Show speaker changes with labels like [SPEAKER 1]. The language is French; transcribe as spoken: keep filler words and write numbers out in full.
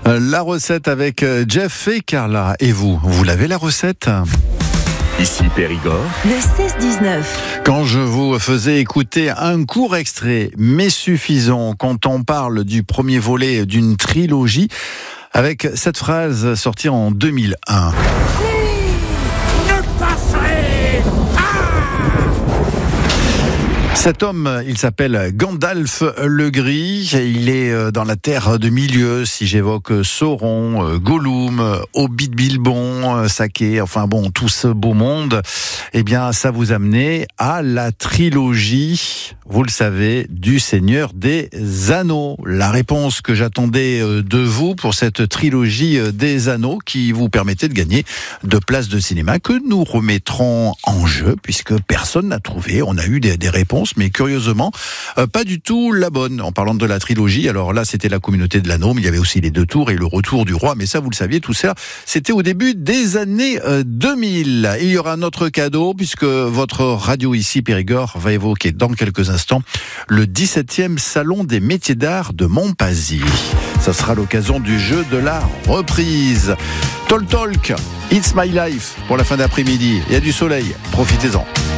[SPEAKER 1] La recette avec Jeff et Carla. Et vous, vous l'avez la recette ?
[SPEAKER 2] Ici Périgord.
[SPEAKER 3] Le seize dix-neuf.
[SPEAKER 1] Quand je vous faisais écouter un court extrait, mais suffisant, quand on parle du premier volet d'une trilogie, avec cette phrase sortie en deux mille un. Cet homme, il s'appelle Gandalf le Gris. Il est dans la terre de milieu. Si j'évoque Sauron, Gollum, Hobbit Bilbon, Saké, enfin bon, tout ce beau monde, eh bien, ça vous amenait à la trilogie, vous le savez, du Seigneur des Anneaux. La réponse que j'attendais de vous pour cette trilogie des Anneaux qui vous permettait de gagner deux places de cinéma que nous remettrons en jeu puisque personne n'a trouvé. On a eu des, des réponses, mais curieusement, euh, pas du tout la bonne. En parlant de la trilogie, alors là, c'était la communauté de l'anneau, mais il y avait aussi les deux tours et le retour du roi. Mais ça, vous le saviez, tout ça, c'était au début des années euh, deux mille. Il y aura un autre cadeau, puisque votre radio ici, Périgord, va évoquer dans quelques instants le dix-septième Salon des métiers d'art de Montpazy. Ça sera l'occasion du jeu de la reprise. Talk Talk, It's My Life, pour la fin d'après-midi. Il y a du soleil, profitez-en.